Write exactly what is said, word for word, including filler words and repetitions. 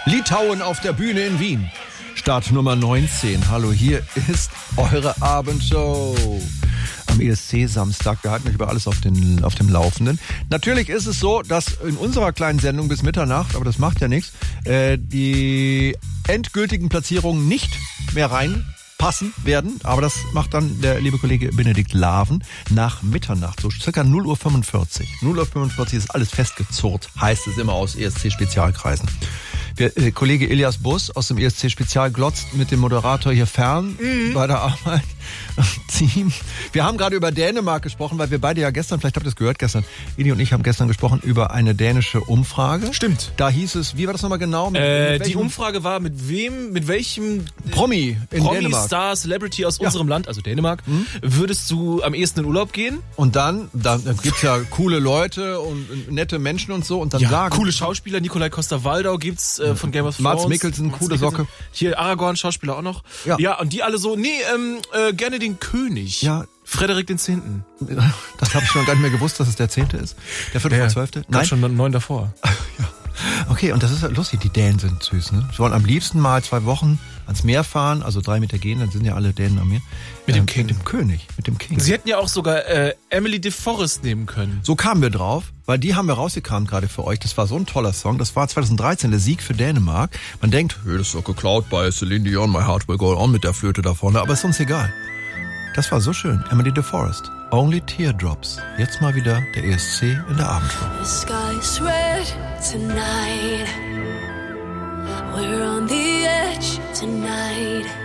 Litauen auf der Bühne in Wien. Start Nummer neunzehn. Hallo, hier ist eure Abendshow. Am E S C Samstag. Wir halten euch über alles auf, den, auf dem Laufenden. Natürlich ist es so, dass in unserer kleinen Sendung bis Mitternacht, aber das macht ja nichts, äh, die endgültigen Platzierungen nicht mehr reinpassen werden. Aber das macht dann der liebe Kollege Benedikt Laven nach Mitternacht, so circa null Uhr fünfundvierzig. null Uhr fünfundvierzig ist alles festgezurrt, heißt es immer aus E S C-Spezialkreisen. Der äh, Kollege Elias Bus aus dem E S C-Spezial glotzt mit dem Moderator hier fern mhm. bei der Arbeit. Team. Wir haben gerade über Dänemark gesprochen, weil wir beide ja gestern, vielleicht habt ihr es gehört gestern, Eli und ich haben gestern gesprochen über eine dänische Umfrage. Stimmt. Da hieß es, wie war das nochmal genau? Mit, äh, mit die Umfrage war, mit wem, mit welchem Promi in Promi, Dänemark. Star, Celebrity aus ja. unserem Land, also Dänemark, mhm. würdest du am ehesten in Urlaub gehen? Und dann, dann, dann gibt's ja coole Leute und nette Menschen und so und dann ja, sagen... coole Schauspieler, Nikolai Coster-Waldau gibt's äh, von Game of Thrones. Mats Mikkelsen, Mats coole Mikkelsen. Socke. Hier Aragorn, Schauspieler auch noch. Ja, ja und die alle so, nee, ähm, äh, gerne den König. Ja. Frederik den Zehnten. Das habe ich schon gar nicht mehr gewusst, dass es der Zehnte ist. Der Vierte vor Zwölfte? Nein, schon neun davor. Ja. Okay, und das ist halt lustig. Die Dänen sind süß, ne? Sie wollen am liebsten mal zwei Wochen ans Meer fahren, also drei Meter gehen, dann sind ja alle Dänen am Meer. Mit dem ähm, King. Mit dem König, mit dem King. Sie hätten ja auch sogar äh, Emily de Forest nehmen können. So kamen wir drauf, weil die haben wir rausgekramt gerade für euch. Das war so ein toller Song. Das war zwanzig dreizehn der Sieg für Dänemark. Man denkt, hey, das ist doch geklaut bei Celine Dion, My Heart Will Go On mit der Flöte da vorne, aber ist uns egal. Das war so schön. Emily de Forest. Only Teardrops. Jetzt mal wieder der E S C in der Abendshow. The sky's red tonight. We're on the edge tonight.